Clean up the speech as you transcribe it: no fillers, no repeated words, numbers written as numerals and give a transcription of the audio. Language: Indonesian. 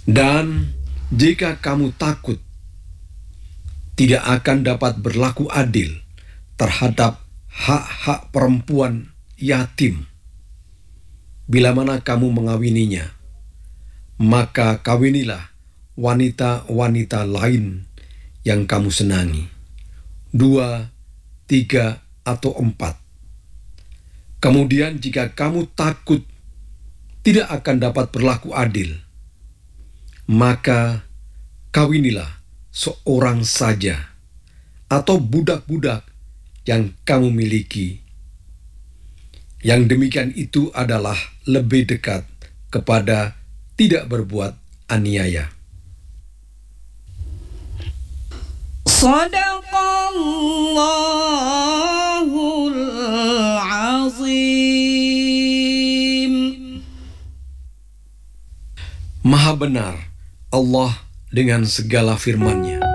Dan jika kamu takut tidak akan dapat berlaku adil terhadap hak-hak perempuan yatim, bila mana kamu mengawininya, maka kawinilah wanita-wanita lain yang kamu senangi, 2, 3, atau 4. Kemudian jika kamu takut tidak akan dapat berlaku adil, maka kawinilah seorang saja atau budak-budak yang kamu miliki. Yang demikian itu adalah lebih dekat kepada tidak berbuat aniaya. Shadaqallahul azim. Maha benar Allah dengan segala firman-Nya.